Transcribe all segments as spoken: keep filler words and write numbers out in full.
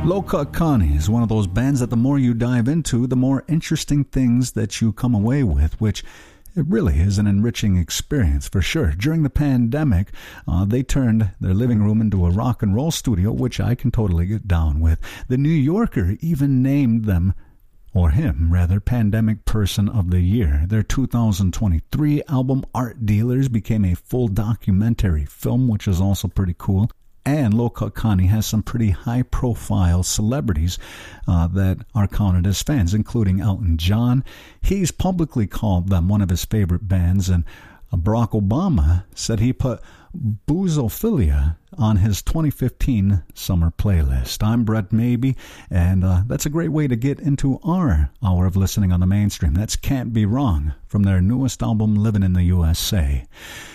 Low Cut Connie is one of those bands that the more you dive into, the more interesting things that you come away with, which it really is an enriching experience for sure. During the pandemic, uh, they turned their living room into a rock and roll studio, which I can totally get down with. The New Yorker even named them, or him rather, Pandemic Person of the Year. Their two thousand twenty-three album Art Dealers became a full documentary film, which is also pretty cool. And Low Cut Connie has some pretty high-profile celebrities uh, that are counted as fans, including Elton John. He's publicly called them one of his favorite bands, and uh, Barack Obama said he put Boozophilia on his twenty fifteen summer playlist. I'm Brett Maybe, and uh, that's a great way to get into our hour of listening on the mainstream. That's Can't Be Wrong from their newest album, Living in the U S A.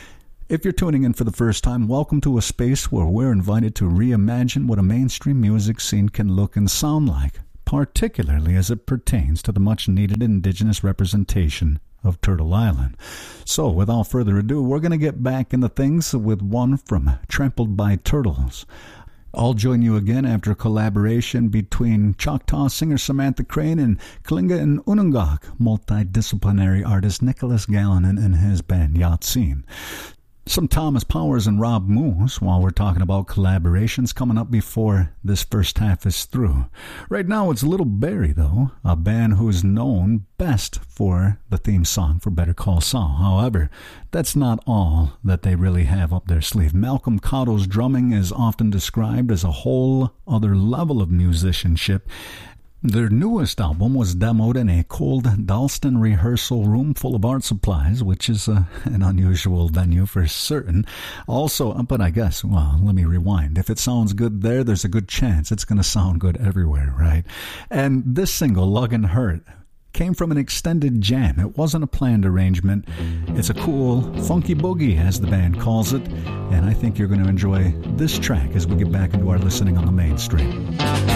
If you're tuning in for the first time, welcome to a space where we're invited to reimagine what a mainstream music scene can look and sound like, particularly as it pertains to the much-needed Indigenous representation of Turtle Island. So, without further ado, we're going to get back into things with one from Trampled by Turtles. I'll join you again after a collaboration between Choctaw singer Samantha Crane and Kalinga and Unungak multidisciplinary artist Nicholas Gallinen and his band Yatsin. Some Thomas Powers and Rob Moose while we're talking about collaborations coming up before this first half is through. Right now it's Little Barrie, though, a band who is known best for the theme song for Better Call Saul. However, that's not all that they really have up their sleeve. Malcolm Cotto's drumming is often described as a whole other level of musicianship. Their newest album was demoed in a cold Dalston rehearsal room full of art supplies, which is uh, an unusual venue for certain. Also, but I guess, well, let me rewind. If it sounds good there, there's a good chance it's going to sound good everywhere, right? And this single, Luggin' Hurt, came from an extended jam. It wasn't a planned arrangement. It's a cool, funky boogie, as the band calls it, and I think you're going to enjoy this track as we get back into our listening on the mainstream.